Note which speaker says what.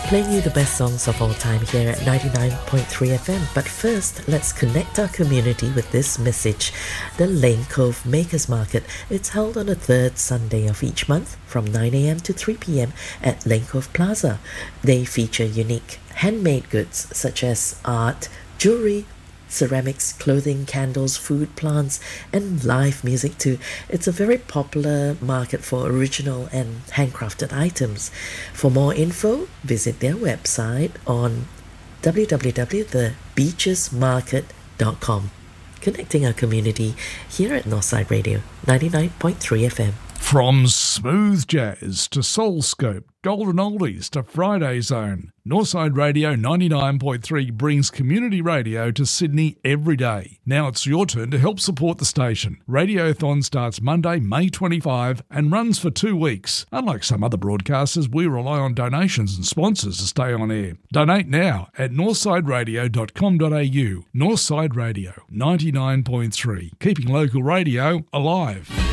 Speaker 1: Playing you the best songs of all time here at 99.3 FM. But first, let's connect our community with this message. The Lane Cove Makers Market. It's held on the third Sunday of each month from 9 a.m. to 3 p.m. at Lane Cove Plaza. They feature unique handmade goods such as art, jewelry, ceramics, clothing, candles, food, plants, and live music too. It's a very popular market for original and handcrafted items. For more info, visit their website on www.thebeachesmarket.com. Connecting our community here at Northside Radio 99.3 FM.
Speaker 2: From smooth jazz to soulscope, golden oldies to Friday Zone, Northside Radio 99.3 brings community radio to Sydney every day. Now it's your turn to help support the station. Radiothon starts Monday, May 25 and runs for 2 weeks. Unlike some other broadcasters, we rely on donations and sponsors to stay on air. Donate now at northsideradio.com.au. Northside Radio 99.3, keeping local radio alive.